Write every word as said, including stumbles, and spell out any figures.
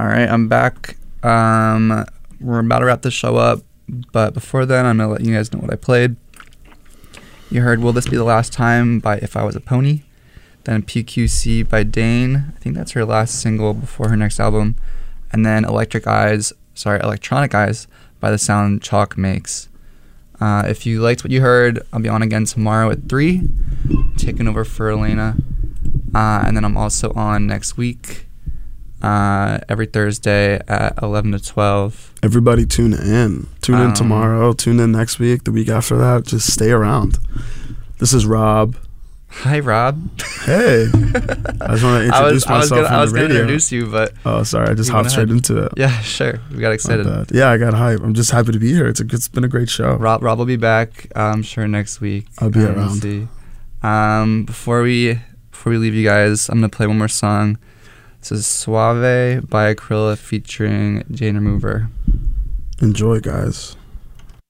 All right, I'm back. Um, we're about to wrap the show up, but before then, I'm going to let you guys know what I played. You heard Will This Be the Last Time by If I Was a Pony, then P Q C by Dane. I think that's her last single before her next album. And then Electric Eyes, sorry, Electronic Eyes by The Sound Chalk Makes. Uh, if you liked what you heard, I'll be on again tomorrow at three, taking over for Elena. Uh, and then I'm also on next week. Uh, every Thursday at eleven to twelve. Everybody tune in. Tune um, in tomorrow. Tune in next week. The week after that. Just stay around. This is Rob. Hi, Rob. Hey. I just want to introduce I was, myself I was gonna, on I was the gonna radio. introduce you, but... Oh, sorry. I just you hopped went straight ahead. into it. Yeah, sure. We got excited. Not bad. Yeah, I got hype. I'm just happy to be here. It's a, it's been a great show. Rob, Rob will be back, I'm sure, next week. I'll be um, around. We'll see. Um, before we before we leave you guys, I'm gonna play one more song. This is Suave by Acryla featuring Jane Remover. Enjoy, guys.